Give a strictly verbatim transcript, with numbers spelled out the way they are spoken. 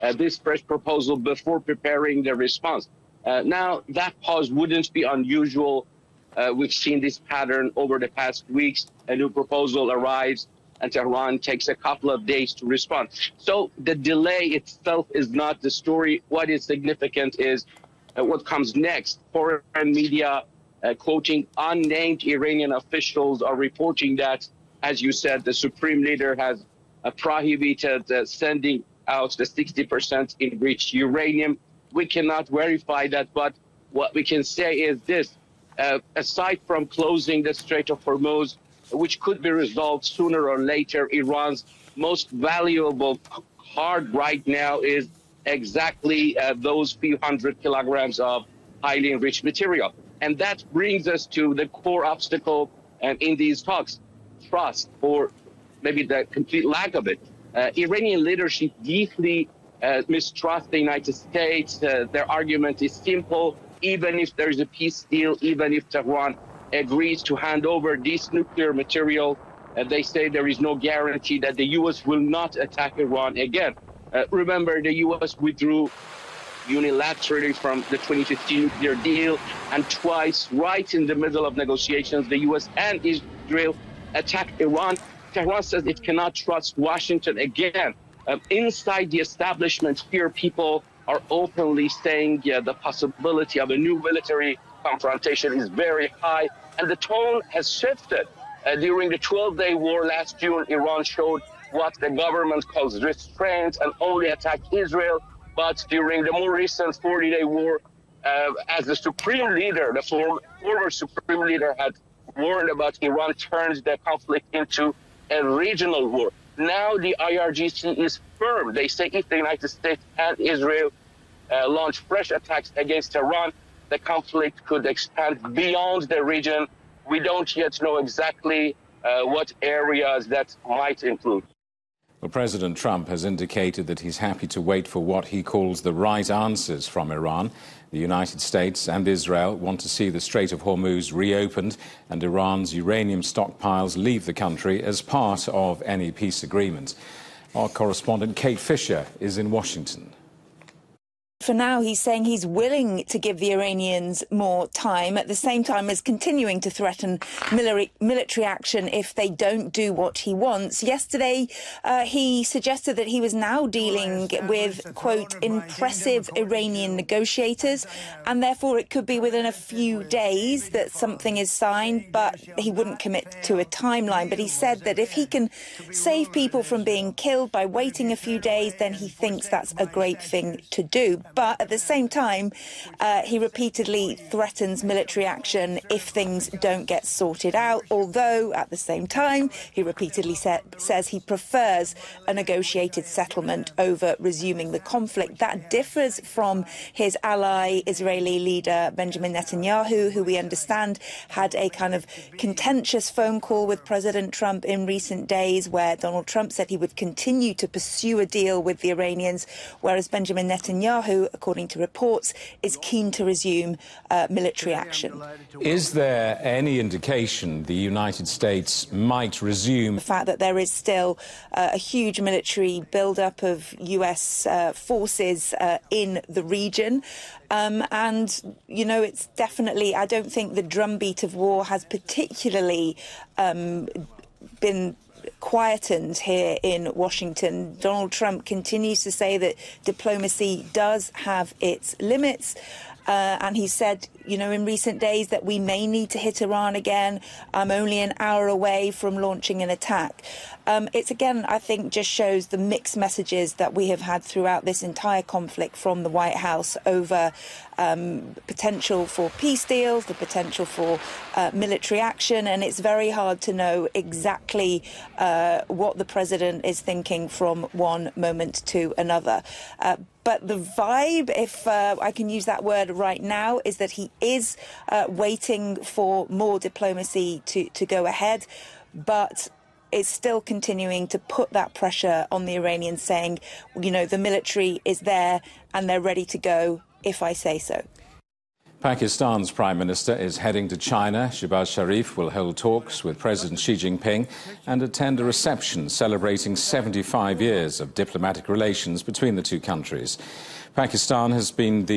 uh, this fresh proposal before preparing the response. Uh, now, that pause wouldn't be unusual. Uh, we've seen this pattern over the past weeks. A new proposal arrives and Tehran takes a couple of days to respond. So the delay itself is not the story. What is significant is uh, what comes next. Foreign media, uh, quoting unnamed Iranian officials, are reporting that, as you said, the supreme leader has uh, prohibited uh, sending out the sixty percent enriched uranium. We cannot verify that, but what we can say is this. Uh, aside from closing the Strait of Hormuz, which could be resolved sooner or later, Iran's most valuable card right now is exactly uh, those few hundred kilograms of highly enriched material. And that brings us to the core obstacle um, in these talks, trust, or maybe the complete lack of it. Uh, Iranian leadership deeply uh, mistrusts the United States. Uh, their argument is simple. Even if there is a peace deal, even if Tehran agrees to hand over this nuclear material, uh, they say there is no guarantee that the U S will not attack Iran again. Uh, remember, the U S withdrew unilaterally from the twenty fifteen nuclear deal, and twice, right in the middle of negotiations, the U S and Israel attacked Iran. Tehran says it cannot trust Washington again. Uh, inside the establishment here, people are openly saying yeah, the possibility of a new military confrontation is very high, and the tone has shifted. Uh, during the twelve-day war last June, Iran showed what the government calls restraint and only attacked Israel. But during the more recent forty-day war, uh, as the supreme leader, the former, former supreme leader had warned about, Iran turned the conflict into a regional war. Now the I R G C is firm. They say if the United States and Israel uh, launch fresh attacks against Iran, the conflict could expand beyond the region. We don't yet know exactly uh, what areas that might include. Well, President Trump has indicated that he's happy to wait for what he calls the right answers from Iran. The United States and Israel want to see the Strait of Hormuz reopened and Iran's uranium stockpiles leave the country as part of any peace agreement. Our correspondent Kate Fisher is in Washington. For now, he's saying he's willing to give the Iranians more time, at the same time as continuing to threaten military, military action if they don't do what he wants. Yesterday, uh, he suggested that he was now dealing with, quote, impressive Iranian negotiators, and therefore it could be within a few days that something is signed, but he wouldn't commit to a timeline. But he said that if he can save people from being killed by waiting a few days, then he thinks that's a great thing to do. But at the same time, uh, he repeatedly threatens military action if things don't get sorted out, although at the same time, he repeatedly sa- says he prefers a negotiated settlement over resuming the conflict. That differs from his ally, Israeli leader Benjamin Netanyahu, who we understand had a kind of contentious phone call with President Trump in recent days, where Donald Trump said he would continue to pursue a deal with the Iranians, whereas Benjamin Netanyahu, according to reports, is keen to resume uh, military action. Is there any indication the United States might resume? The fact that there is still uh, a huge military build-up of U S uh, forces uh, in the region. Um, and, you know, it's definitely, I don't think the drumbeat of war has particularly um, been quietened here in Washington. Donald Trump continues to say that diplomacy does have its limits. Uh, and he said, you know, in recent days that we may need to hit Iran again. I'm only an hour away from launching an attack. Um, it's, again, I think, just shows the mixed messages that we have had throughout this entire conflict from the White House over um, potential for peace deals, the potential for uh, military action. And it's very hard to know exactly uh, what the president is thinking from one moment to another. Uh, But the vibe, if uh, I can use that word right now, is that he is uh, waiting for more diplomacy to, to go ahead, but is still continuing to put that pressure on the Iranians, saying, you know, the military is there and they're ready to go if I say so. Pakistan's Prime Minister is heading to China. Shehbaz Sharif will hold talks with President Xi Jinping and attend a reception celebrating seventy-five years of diplomatic relations between the two countries. Pakistan has been the